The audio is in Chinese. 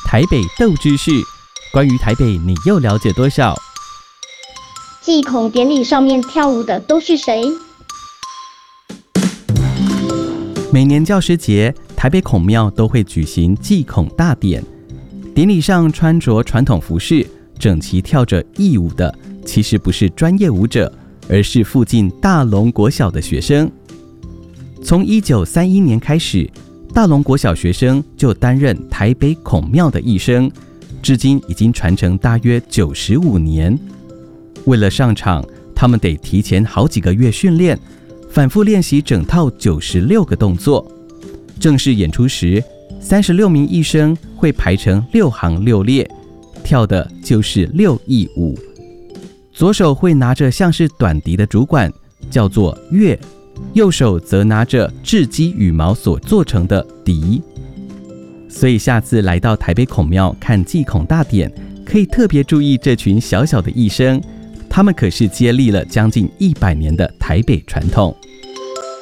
台北斗知识，关于台北你又了解多少？ 祭孔典礼上面跳舞的都是谁？ 每年教师节，台北孔庙都会举行祭孔大典。典礼上穿着传统服饰，整齐跳着义舞的，其实不是专业舞者，而是附近大龙国小的学生。从1931年开始，大龙国小学生就担任台北孔庙的义生，至今已经传承大约95年。为了上场，他们得提前好几个月训练，反复练习整套96个动作。正式演出时，36名义生会排成6行6列，跳的就是6义舞。左手会拿着像是短笛的竹管，叫做乐，右手则拿着雉鸡羽毛所做成的笛。所以下次来到台北孔庙看祭孔大典，可以特别注意这群小小的义生，他们可是接力了将近100年的台北传统。